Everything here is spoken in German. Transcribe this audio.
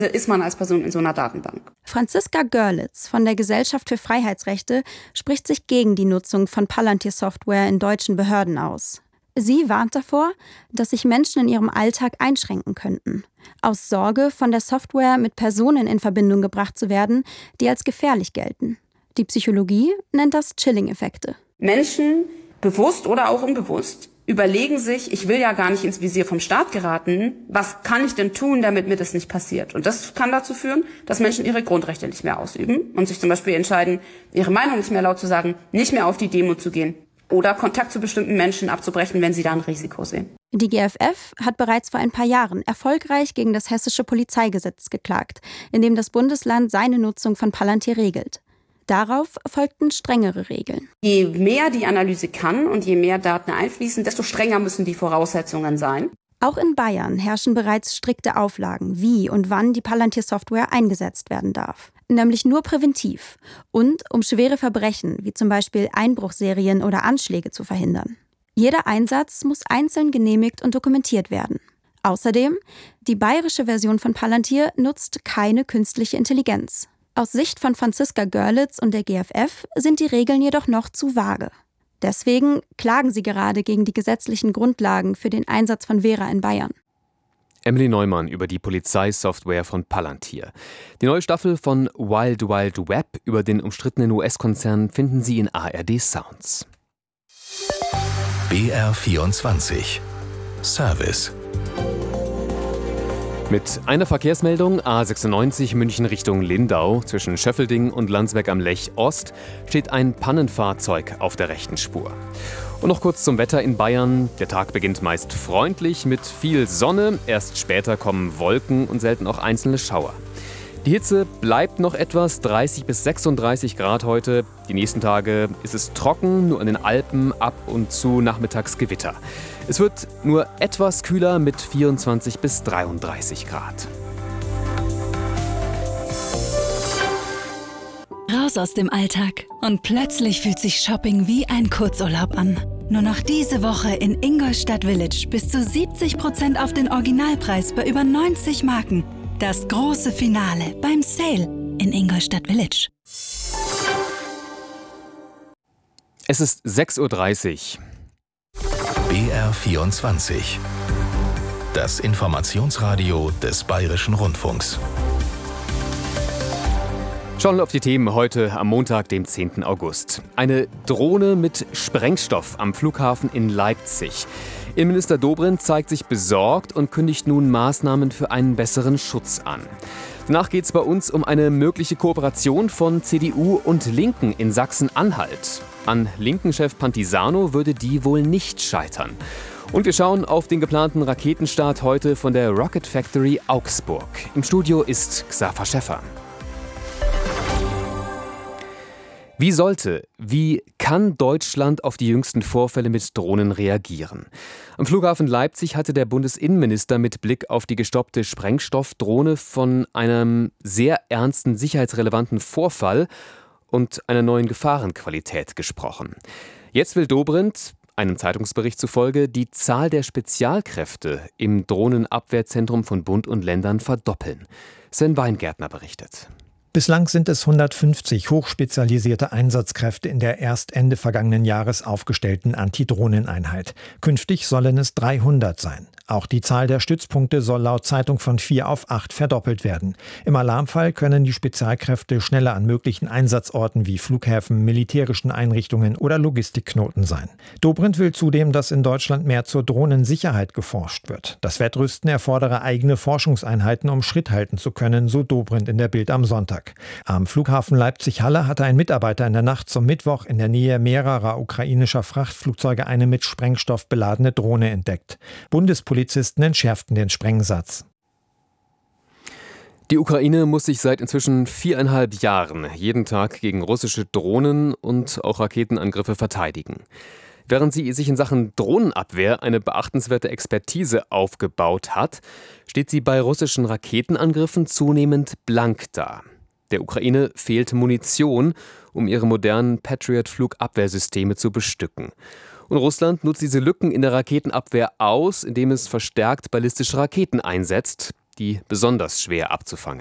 ist man als Person in so einer Datenbank. Franziska Görlitz von der Gesellschaft für Freiheitsrechte spricht sich gegen die Nutzung von Palantir-Software in deutschen Behörden aus. Sie warnt davor, dass sich Menschen in ihrem Alltag einschränken könnten. Aus Sorge, von der Software mit Personen in Verbindung gebracht zu werden, die als gefährlich gelten. Die Psychologie nennt das Chilling-Effekte. Menschen, bewusst oder auch unbewusst, überlegen sich, ich will ja gar nicht ins Visier vom Staat geraten, was kann ich denn tun, damit mir das nicht passiert? Und das kann dazu führen, dass Menschen ihre Grundrechte nicht mehr ausüben und sich zum Beispiel entscheiden, ihre Meinung nicht mehr laut zu sagen, nicht mehr auf die Demo zu gehen oder Kontakt zu bestimmten Menschen abzubrechen, wenn sie da ein Risiko sehen. Die GfF hat bereits vor ein paar Jahren erfolgreich gegen das hessische Polizeigesetz geklagt, in dem das Bundesland seine Nutzung von Palantir regelt. Darauf folgten strengere Regeln. Je mehr die Analyse kann und je mehr Daten einfließen, desto strenger müssen die Voraussetzungen sein. Auch in Bayern herrschen bereits strikte Auflagen, wie und wann die Palantir-Software eingesetzt werden darf. Nämlich nur präventiv und um schwere Verbrechen, wie zum Beispiel Einbruchserien oder Anschläge, zu verhindern. Jeder Einsatz muss einzeln genehmigt und dokumentiert werden. Außerdem, die bayerische Version von Palantir nutzt keine künstliche Intelligenz. Aus Sicht von Franziska Görlitz und der GfF sind die Regeln jedoch noch zu vage. Deswegen klagen sie gerade gegen die gesetzlichen Grundlagen für den Einsatz von Vera in Bayern. Emily Neumann über die Polizeisoftware von Palantir. Die neue Staffel von Wild Wild Web über den umstrittenen US-Konzern finden Sie in ARD Sounds. BR24 Service. Mit einer Verkehrsmeldung: A96 München Richtung Lindau. Zwischen Schöffelding und Landsberg am Lech Ost steht ein Pannenfahrzeug auf der rechten Spur. Und noch kurz zum Wetter in Bayern. Der Tag beginnt meist freundlich mit viel Sonne. Erst später kommen Wolken und selten auch einzelne Schauer. Die Hitze bleibt noch etwas, 30 bis 36 Grad heute. Die nächsten Tage ist es trocken, nur an den Alpen ab und zu nachmittags Gewitter. Es wird nur etwas kühler mit 24 bis 33 Grad. Raus aus dem Alltag und plötzlich fühlt sich Shopping wie ein Kurzurlaub an. Nur noch diese Woche in Ingolstadt Village bis zu 70% auf den Originalpreis bei über 90 Marken. Das große Finale beim Sale in Ingolstadt Village. Es ist 6:30 Uhr. BR24. Das Informationsradio des Bayerischen Rundfunks. Schauen wir auf die Themen heute am Montag, dem 10. August. Eine Drohne mit Sprengstoff am Flughafen in Leipzig. Innenminister Dobrindt zeigt sich besorgt und kündigt nun Maßnahmen für einen besseren Schutz an. Danach geht es bei uns um eine mögliche Kooperation von CDU und Linken in Sachsen-Anhalt. An Linken-Chef Pantisano würde die wohl nicht scheitern. Und wir schauen auf den geplanten Raketenstart heute von der Rocket Factory Augsburg. Im Studio ist Xaver Schäffer. Wie kann Deutschland auf die jüngsten Vorfälle mit Drohnen reagieren? Am Flughafen Leipzig hatte der Bundesinnenminister mit Blick auf die gestoppte Sprengstoffdrohne von einem sehr ernsten sicherheitsrelevanten Vorfall und einer neuen Gefahrenqualität gesprochen. Jetzt will Dobrindt, einem Zeitungsbericht zufolge, die Zahl der Spezialkräfte im Drohnenabwehrzentrum von Bund und Ländern verdoppeln. Sven Weingärtner berichtet. Bislang sind es 150 hochspezialisierte Einsatzkräfte in der erst Ende vergangenen Jahres aufgestellten Antidrohneneinheit. Künftig sollen es 300 sein. Auch die Zahl der Stützpunkte soll laut Zeitung von 4 auf 8 verdoppelt werden. Im Alarmfall können die Spezialkräfte schneller an möglichen Einsatzorten wie Flughäfen, militärischen Einrichtungen oder Logistikknoten sein. Dobrindt will zudem, dass in Deutschland mehr zur Drohnensicherheit geforscht wird. Das Wettrüsten erfordere eigene Forschungseinheiten, um Schritt halten zu können, so Dobrindt in der Bild am Sonntag. Am Flughafen Leipzig-Halle hatte ein Mitarbeiter in der Nacht zum Mittwoch in der Nähe mehrerer ukrainischer Frachtflugzeuge eine mit Sprengstoff beladene Drohne entdeckt. Bundespolizisten entschärften den Sprengsatz. Die Ukraine muss sich seit inzwischen 4,5 Jahren jeden Tag gegen russische Drohnen und auch Raketenangriffe verteidigen. Während sie sich in Sachen Drohnenabwehr eine beachtenswerte Expertise aufgebaut hat, steht sie bei russischen Raketenangriffen zunehmend blank da. Der Ukraine fehlt Munition, um ihre modernen Patriot-Flugabwehrsysteme zu bestücken. Und Russland nutzt diese Lücken in der Raketenabwehr aus, indem es verstärkt ballistische Raketen einsetzt. die besonders schwer abzufangen.